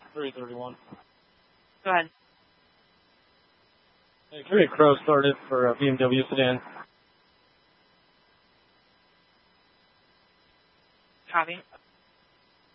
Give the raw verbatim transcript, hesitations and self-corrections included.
three thirty-one. Go ahead. Hey, can we get Crow started for a B M W sedan? Copy.